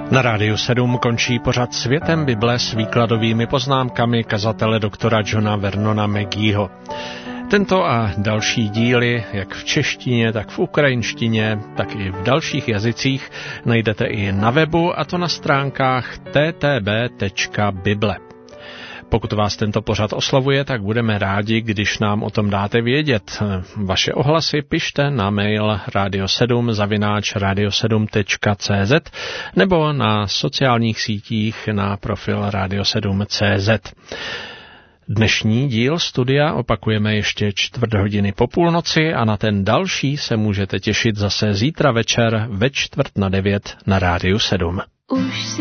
Na Rádiu 7 končí pořad Světem Bible s výkladovými poznámkami kazatele doktora Johna Vernona McGeeho. Tento a další díly, jak v češtině, tak v ukrajinštině, tak i v dalších jazycích, najdete i na webu, a to na stránkách ttb.bible. Pokud vás tento pořad oslovuje, tak budeme rádi, když nám o tom dáte vědět. Vaše ohlasy pište na mail radio7@radio7.cz nebo na sociálních sítích na profil radio7.cz. Dnešní díl studia opakujeme ještě 4:15 po půlnoci a na ten další se můžete těšit zase zítra večer ve 8:45 na Rádiu 7.